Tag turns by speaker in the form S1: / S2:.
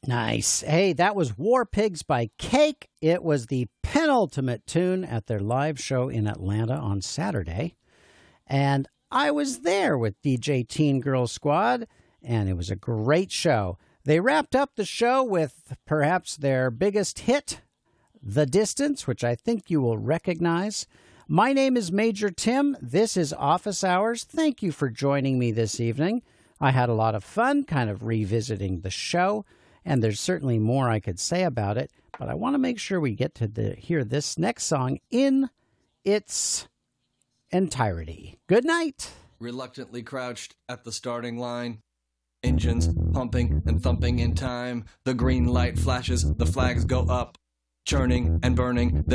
S1: Nice. Hey, that was War Pigs by Cake. It was the penultimate tune at their live show in Atlanta on Saturday. And I was there with DJ Teen Girl Squad, and it was a great show. They wrapped up the show with perhaps their biggest hit, The Distance, which I think you will recognize. My name is Major Tim. This is Office Hours. Thank you for joining me this evening. I had a lot of fun kind of revisiting the show, and there's certainly more I could say about it, but I want to make sure we get to hear this next song in its entirety. Good night.
S2: Reluctantly crouched at the starting line, engines pumping and thumping in time. The green light flashes, the flags go up, churning and burning.